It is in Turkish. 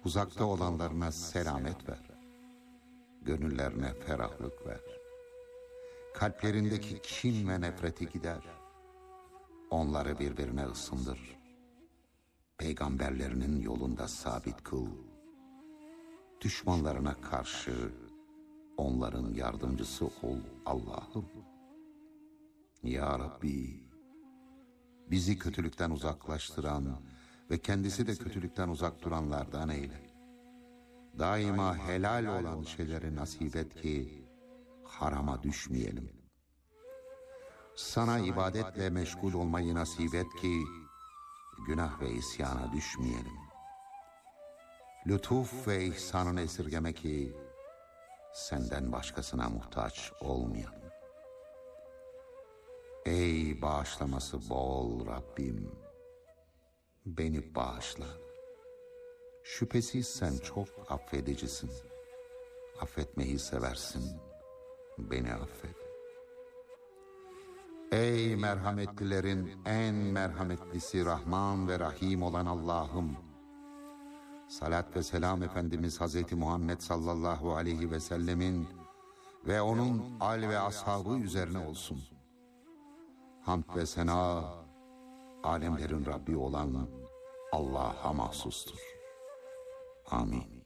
Uzakta olanlarına selamet ver. Gönüllerine ferahlık ver. Kalplerindeki kin ve nefreti gider. Onları birbirine ısındır. Peygamberlerinin yolunda sabit kıl. Düşmanlarına karşı onların yardımcısı ol Allah'ım. Ya Rabbi, bizi kötülükten uzaklaştıran ve kendisi de kötülükten uzak duranlardan eyle. Daima helal olan şeyleri nasip et ki harama düşmeyelim. Sana ibadetle meşgul olmayı nasip et ki günah ve isyana düşmeyelim. Lütuf ve ihsanını esirgeme ki senden başkasına muhtaç olmayalım. Ey bağışlaması bol Rabbim, beni bağışla. Şüphesiz sen çok affedicisin. Affetmeyi seversin. Beni affet. Ey merhametlilerin en merhametlisi Rahman ve Rahim olan Allah'ım, salat ve selam Efendimiz Hazreti Muhammed sallallahu aleyhi ve sellemin ve onun al ve ashabı üzerine olsun. Hamd ve sena alemlerin Rabbi olan Allah'a mahsustur. Amin.